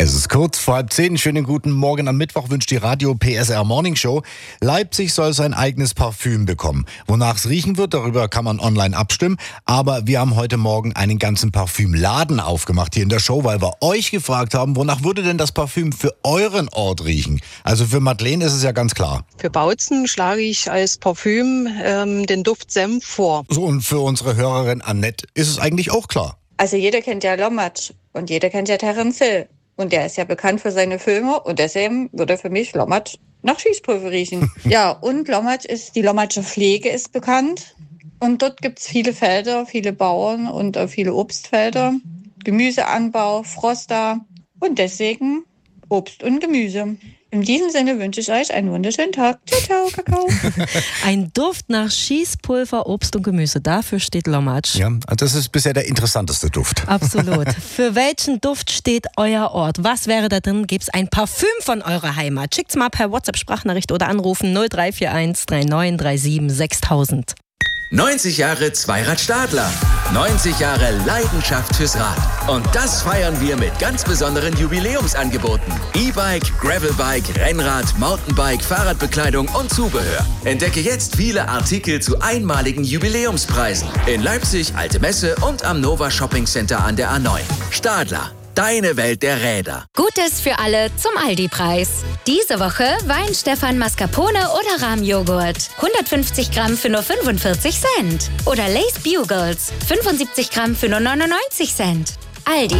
Es ist kurz vor 9:30. Schönen guten Morgen am Mittwoch wünscht die Radio PSR Morning Show. Leipzig soll sein eigenes Parfüm bekommen. Wonach es riechen wird, darüber kann man online abstimmen. Aber wir haben heute Morgen einen ganzen Parfümladen aufgemacht hier in der Show, weil wir euch gefragt haben, wonach würde denn das Parfüm für euren Ort riechen? Also für Madeleine ist es ja ganz klar. Für Bautzen schlage ich als Parfüm den Duft Senf vor. So, und für unsere Hörerin Annette ist es eigentlich auch klar. Also jeder kennt ja Lommatsch und jeder kennt ja Terence Hill. Und der ist ja bekannt für seine Filme und deswegen würde für mich Lommatsch nach Schießpulver riechen. Ja, und die Lommatscher Pflege ist bekannt. Und dort gibt es viele Felder, viele Bauern und viele Obstfelder, Gemüseanbau, Froster und deswegen Obst und Gemüse. In diesem Sinne wünsche ich euch einen wunderschönen Tag. Ciao, ciao, Kakao. Ein Duft nach Schießpulver, Obst und Gemüse. Dafür steht Lommatsch. Ja, das ist bisher der interessanteste Duft. Absolut. Für welchen Duft steht euer Ort? Was wäre da drin? Gibt's ein Parfüm von eurer Heimat? Schickt's mal per WhatsApp-Sprachnachricht oder anrufen 0341 3937 6000. 90 Jahre Zweirad-Stadler. 90 Jahre Leidenschaft fürs Rad. Und das feiern wir mit ganz besonderen Jubiläumsangeboten. E-Bike, Gravelbike, Rennrad, Mountainbike, Fahrradbekleidung und Zubehör. Entdecke jetzt viele Artikel zu einmaligen Jubiläumspreisen. In Leipzig, Alte Messe und am Nova Shopping Center an der A9. Stadler. Deine Welt der Räder. Gutes für alle zum Aldi-Preis. Diese Woche Wein Stefan Mascarpone oder Rahmjoghurt. 150 Gramm für nur 45 Cent. Oder Lace Bugles. 75 Gramm für nur 99 Cent. Aldi.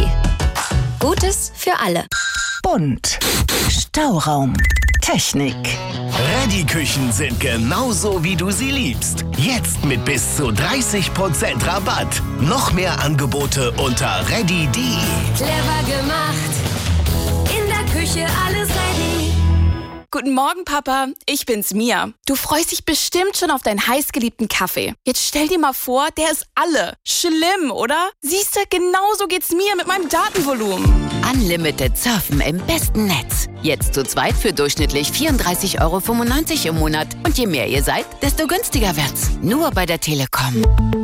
Gutes für alle. Bunt. Stauraum. Technik. Reddy-Küchen sind genauso, wie du sie liebst. Jetzt mit bis zu 30% Rabatt. Noch mehr Angebote unter reddy.de. Clever gemacht. In der Küche alles ready. Guten Morgen, Papa. Ich bin's, Mia. Du freust dich bestimmt schon auf deinen heißgeliebten Kaffee. Jetzt stell dir mal vor, der ist alle. Schlimm, oder? Siehst du, genauso geht's mir mit meinem Datenvolumen. Unlimited Surfen im besten Netz. Jetzt zu zweit für durchschnittlich 34,95 € im Monat. Und je mehr ihr seid, desto günstiger wird's. Nur bei der Telekom.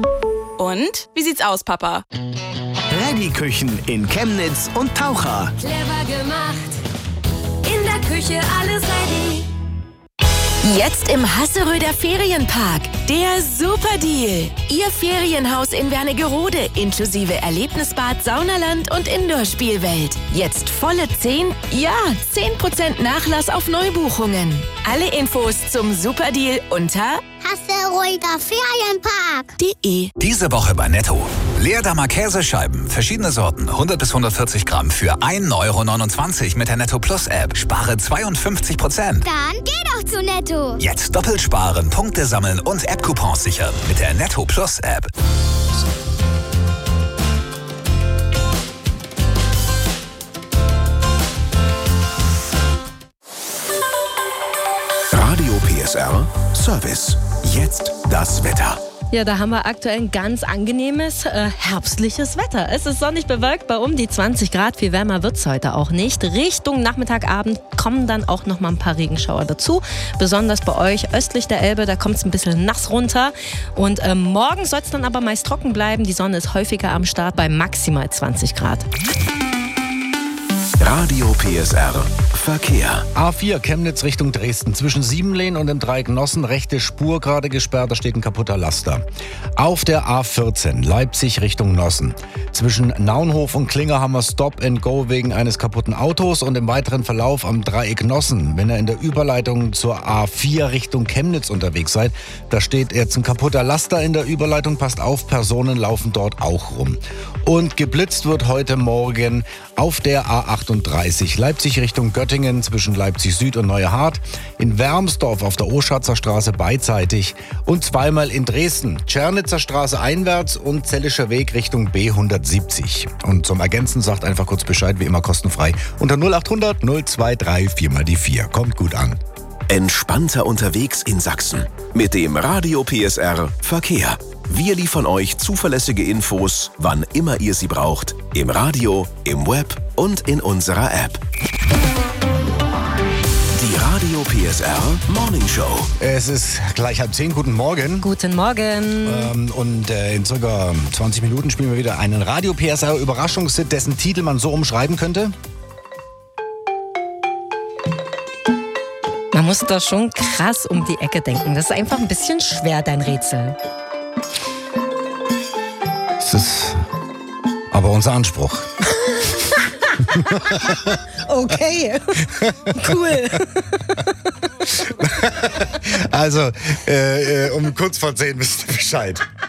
Und? Wie sieht's aus, Papa? Reddy-Küchen in Chemnitz und Taucher. Clever gemacht. In der Küche alles ready. Jetzt im Hasseröder Ferienpark. Der Superdeal. Ihr Ferienhaus in Wernigerode inklusive Erlebnisbad, Saunaland und Indoor-Spielwelt. Jetzt volle 10% Nachlass auf Neubuchungen. Alle Infos zum Superdeal unter Hasseröder Ferienpark.de. Diese Woche bei Netto. Leerdammer Käsescheiben, verschiedene Sorten, 100 bis 140 Gramm für 1,29 € mit der Netto Plus App. Spare 52%. Dann geh doch zu Netto. Jetzt doppelt sparen, Punkte sammeln und App-Coupons sichern mit der Netto Plus App. Radio PSR Service. Jetzt das Wetter. Ja, da haben wir aktuell ein ganz angenehmes, herbstliches Wetter. Es ist sonnig bewölkt bei um die 20 Grad. Viel wärmer wird es heute auch nicht. Richtung Nachmittag, Abend kommen dann auch noch mal ein paar Regenschauer dazu. Besonders bei euch östlich der Elbe, da kommt es ein bisschen nass runter. Und morgen soll es dann aber meist trocken bleiben. Die Sonne ist häufiger am Start bei maximal 20 Grad. Radio PSR Verkehr. A4 Chemnitz Richtung Dresden. Zwischen Siebenlehn und dem Dreieck Nossen rechte Spur gerade gesperrt, da steht ein kaputter Laster. Auf der A14 Leipzig Richtung Nossen. Zwischen Naunhof und Klinger haben wir Stop and Go wegen eines kaputten Autos und im weiteren Verlauf am Dreieck Nossen. Wenn ihr in der Überleitung zur A4 Richtung Chemnitz unterwegs seid, da steht jetzt ein kaputter Laster in der Überleitung. Passt auf, Personen laufen dort auch rum. Und geblitzt wird heute Morgen auf der A38 Leipzig Richtung Göttingen zwischen Leipzig Süd und Neuhardt, in Wermsdorf auf der Oschatzer Straße beidseitig und zweimal in Dresden, Tschernitzer Straße einwärts und Zellischer Weg Richtung B170. Und zum Ergänzen sagt einfach kurz Bescheid, wie immer kostenfrei unter 0800 023 4x4. Kommt gut an. Entspannter unterwegs in Sachsen mit dem Radio PSR Verkehr. Wir liefern euch zuverlässige Infos, wann immer ihr sie braucht. Im Radio, im Web und in unserer App. Die Radio PSR Morning Show. Es ist gleich 9:30. Guten Morgen. Guten Morgen. Und in circa 20 Minuten spielen wir wieder einen Radio PSR Überraschungshit, dessen Titel man so umschreiben könnte. musst da schon krass um die Ecke denken. Das ist einfach ein bisschen schwer, dein Rätsel. Das ist aber unser Anspruch. Okay, cool. Also, um kurz vor 10 wisst ihr Bescheid.